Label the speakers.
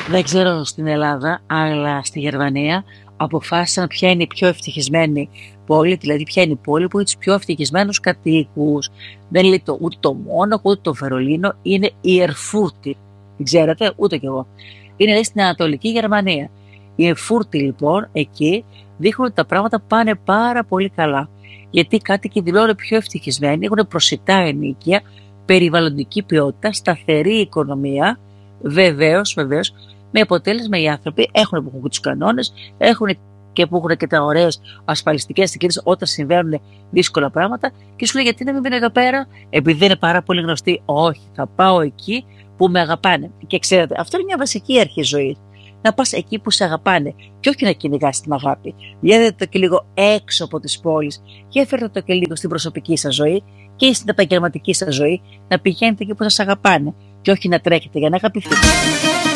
Speaker 1: Δεν ξέρω στην Ελλάδα, αλλά στη Γερμανία αποφάσισαν ποια είναι η πιο ευτυχισμένη πόλη, δηλαδή ποια είναι η πόλη που έχει τους πιο ευτυχισμένους κατοίκους. Δεν λέει ούτε το Μόναχο, ούτε το Βερολίνο, είναι η Ερφούρτη. Την ξέρετε, ούτε κι εγώ. Είναι λέει, στην Ανατολική Γερμανία. Η Ερφούρτη λοιπόν, εκεί δείχνουν ότι τα πράγματα πάνε πάρα πολύ καλά. Γιατί οι κάτοικοι δηλώνουν πιο ευτυχισμένοι, έχουν προσιτά ενοίκια, περιβαλλοντική ποιότητα, σταθερή οικονομία, βεβαίως, με αποτέλεσμα οι άνθρωποι έχουν που έχουν τους κανόνες, έχουν και που έχουν και τα ωραίες ασφαλιστικές δικλείδες όταν συμβαίνουν δύσκολα πράγματα και σου λέει γιατί να μην μείνω εδώ πέρα, επειδή είναι πάρα πολύ γνωστή. Όχι, θα πάω εκεί που με αγαπάνε. Και ξέρετε, αυτό είναι μια βασική αρχή ζωής. Να πας εκεί που σε αγαπάνε και όχι να κυνηγάς την αγάπη. Βγαίνετε το και λίγο έξω από τις πόλεις και φέρτε το και λίγο στην προσωπική σας ζωή και στην επαγγελματική σας ζωή να πηγαίνετε εκεί που σας αγαπάνε και όχι να τρέχετε για να αγαπηθείτε.